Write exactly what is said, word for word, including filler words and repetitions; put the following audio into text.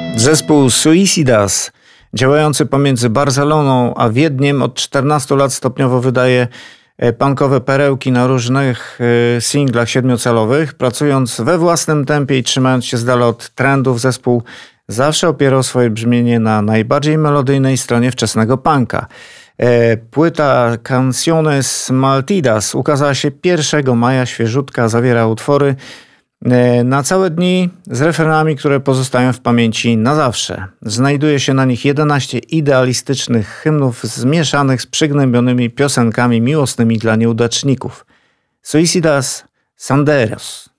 Zespół Suicidas, działający pomiędzy Barceloną a Wiedniem, od czternastu lat stopniowo wydaje punkowe perełki na różnych singlach siedmiocalowych. Pracując we własnym tempie i trzymając się z dala od trendów, zespół zawsze opierał swoje brzmienie na najbardziej melodyjnej stronie wczesnego punka. Płyta Canciones Maltidas ukazała się pierwszego maja, świeżutka, zawiera utwory na całe dni z refrenami, które pozostają w pamięci na zawsze. Znajduje się na nich jedenaście idealistycznych hymnów zmieszanych z przygnębionymi piosenkami miłosnymi dla nieudaczników. Suicidas Sanderos.